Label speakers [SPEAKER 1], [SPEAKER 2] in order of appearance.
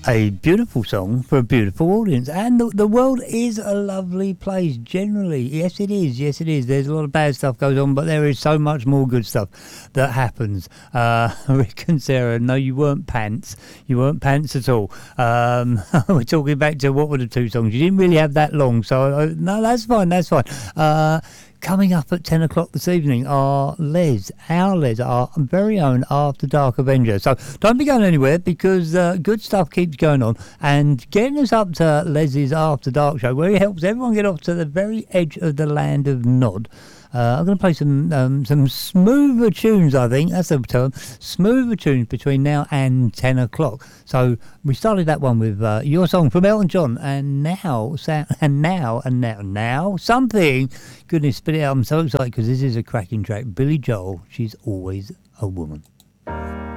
[SPEAKER 1] A beautiful song for a beautiful audience. And the world is a lovely place, generally. Yes, it is. Yes, it is. There's a lot of bad stuff goes on, but there is so much more good stuff that happens. Rick and Sarah, no, you weren't pants. You weren't pants at all. We're talking back to what were the two songs. You didn't really have that long, so no, that's fine. That's fine. Coming up at 10 o'clock this evening are our Les, our very own After Dark Avenger. So don't be going anywhere, because good stuff keeps going on. And getting us up to Les's After Dark show, where he helps everyone get off to the very edge of the land of Nod. I'm going to play some smoother tunes, I think. That's the term. Smoother tunes between now and 10 o'clock. So we started that one with your song from Elton John. And now, something. Goodness, spit it out. I'm so excited because this is a cracking track. Billy Joel, She's Always a Woman.